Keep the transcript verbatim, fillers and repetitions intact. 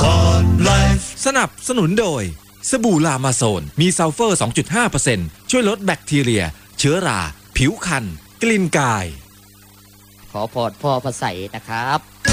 สนับสนุนโดยสบู่ลามาโซนมีซัลเฟอร์ สองจุดห้าเปอร์เซ็นต์ ช่วยลดแบคทีเรียเชื้อราผิวคันกลิ่นกายขอพรพ่อพระใสนะครับ